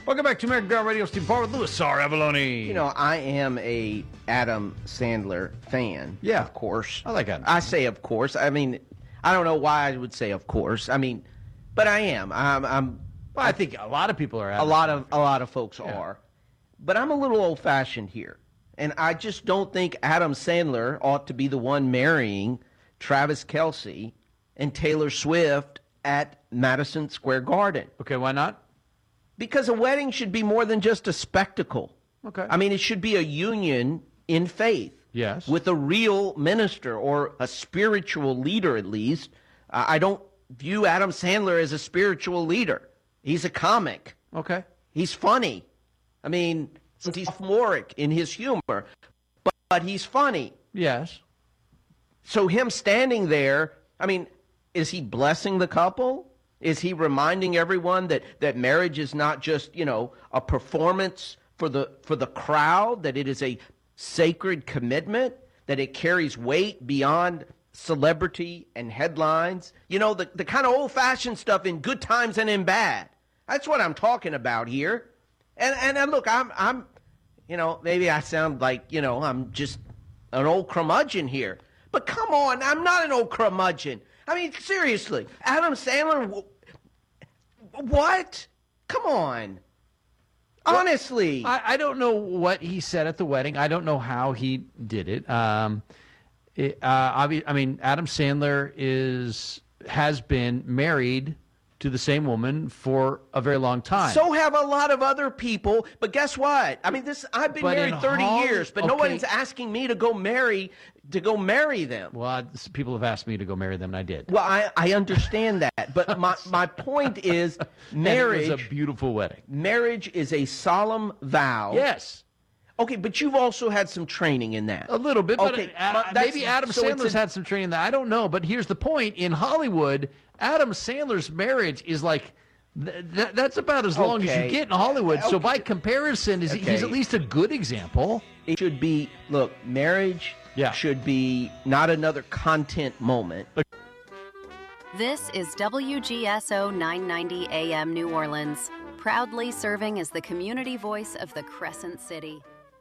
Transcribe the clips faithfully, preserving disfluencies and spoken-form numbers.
Welcome back to American Girl Radio. Steve Paul with Louis R. Avalone. You know, I am a Adam Sandler fan. Yeah. Of course. I like Adam I Sandler. say of course. I mean, I don't know why I would say of course. I mean, but I am. I'm, I'm Well, I think a lot of people are a Adam lot Sandler. of a lot of folks Yeah. are. But I'm a little old-fashioned here. And I just don't think Adam Sandler ought to be the one marrying Travis Kelce and Taylor Swift at Madison Square Garden. Okay, why not? Because a wedding should be more than just a spectacle. Okay. I mean, it should be a union in faith. Yes. With a real minister or a spiritual leader, at least. Uh, I don't view Adam Sandler as a spiritual leader. He's a comic. Okay. He's funny. I mean, he's sophomoric in his humor, but, but he's funny. Yes. So him standing there, I mean, is he blessing the couple? Is he reminding everyone that, that marriage is not just, you know, a performance for the for the crowd, that it is a sacred commitment, that it carries weight beyond celebrity and headlines? You know, the, the kind of old-fashioned stuff in good times and in bad. That's what I'm talking about here. And and, and look, I'm I'm you know, maybe I sound like, you know, I'm just an old curmudgeon here. But come on, I'm not an old curmudgeon. I mean, seriously, Adam Sandler, what? Come on. Honestly. I, I don't know what he said at the wedding. I don't know how he did it. Um, it uh, obvi- I mean, Adam Sandler is has been married to the same woman for a very long time. So have a lot of other people, but guess what? I mean, this I've been But married in thirty Holly- years, but okay. no one's asking me to go marry to go marry them. Well, I, people have asked me to go marry them, and I did. Well, I, I understand that, but my, my point is marriage. And it was a beautiful wedding. Marriage is a solemn vow. Yes. Okay, but you've also had some training in that. A little bit, but Okay, uh, but that's- maybe Adam so it's Sandler's a- had some training that I don't know. But here's the point: in Hollywood, Adam Sandler's marriage is like th- th- that's about as long as Okay. you get in Hollywood. So Okay. by comparison, is Okay. he's at least a good example. It should be, look, marriage Yeah. should be not another content moment. This is W G S O nine ninety A M New Orleans, proudly serving as the community voice of the Crescent City.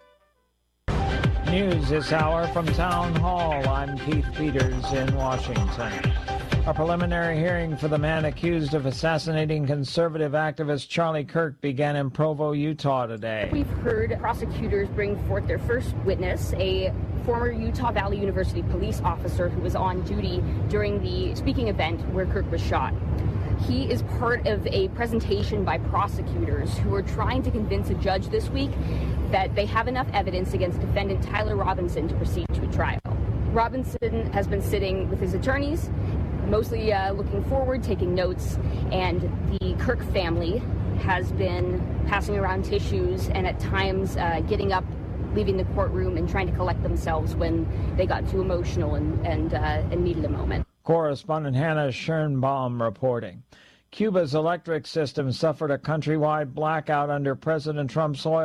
News this hour from Town Hall. I'm Keith Peters in Washington. A preliminary hearing for the man accused of assassinating conservative activist Charlie Kirk began in Provo, Utah today. We've heard prosecutors bring forth their first witness, a former Utah Valley University police officer who was on duty during the speaking event where Kirk was shot. He is part of a presentation by prosecutors who are trying to convince a judge this week that they have enough evidence against defendant Tyler Robinson to proceed to a trial. Robinson has been sitting with his attorneys, mostly uh, looking forward, taking notes, and the Kirk family has been passing around tissues and at times uh, getting up, leaving the courtroom and trying to collect themselves when they got too emotional and, and, uh, and needed a moment. Correspondent Hannah Schernbaum reporting. Cuba's electric system suffered a countrywide blackout under President Trump's oil